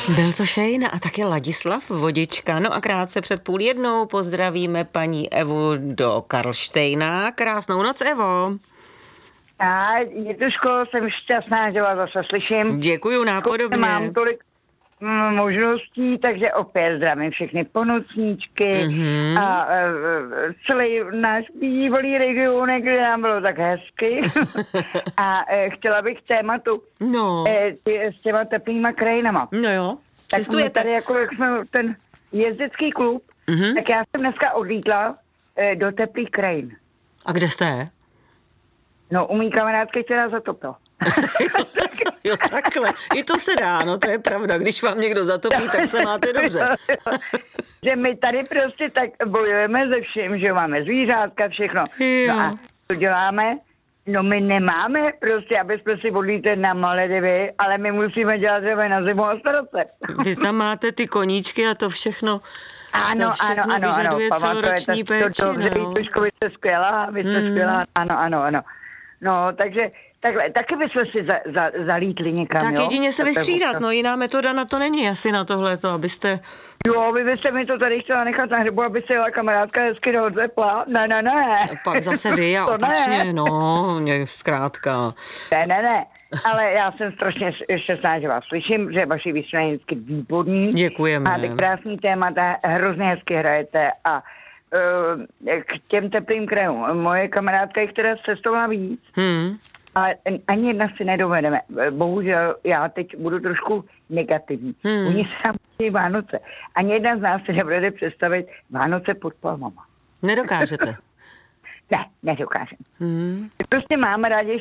Byl to Shane a taky Ladislav Vodička. No a krátce před 12:30 pozdravíme paní Evu do Karlštejna. Krásnou noc, Evo. A Jituško, jsem šťastná, že vás zase slyším. Děkuju, nápodobně. Mám tolik možností, takže opět zdravím všechny ponocníčky a celý náš bývalý region, kde nám bylo tak hezky. A chtěla bych tématu s těma teplýma krajinama. No jo, cestujete. Tak tady, jako jak jsme ten jezdecký klub, tak já jsem dneska odlítla do teplých krajin. A kde jste? No, u mý kamarádky, která zatopila. Jo, takhle. I to se dá, no to je pravda. Když vám někdo zatopí, tak se máte dobře. Že my tady prostě tak bojujeme se vším, že máme zvířátka, všechno. Jo. No a co děláme? No my nemáme prostě, aby jsme si odlítli na Maledivy, ale my musíme dělat třeba na zimu a starat se. Vy tam máte ty koníčky a to všechno. Ano, to všechno vyžaduje celoroční péči. Vy jste skvělá, ano. No, takže takhle, taky bychom si zalítli někam, tak jo? jedině se vystřídat, no jiná metoda na to není asi na tohleto, abyste... Jo, vy byste mi to tady chtěla nechat na hřibu, aby se jela kamarádka hezky do tepla. Ne. Pak zase vy a opačně, no, zkrátka. Ne. Ale já jsem strašně šťastná, že vás slyším, že vaši vysílání je vždycky výborný. Děkujeme. Máte krásný témata, hrozně hezky hrajete a k těm teplým krajům. Moje kamarádka jich teda cestovala víc, ale ani jedna si nedovedeme. Bohužel já teď budu trošku negativní. Oni se nám chtějí Vánoce. Ani jedna z nás si nebude představit Vánoce pod palmama. Nedokážete? Ne, nedokážem. Prostě máme rádi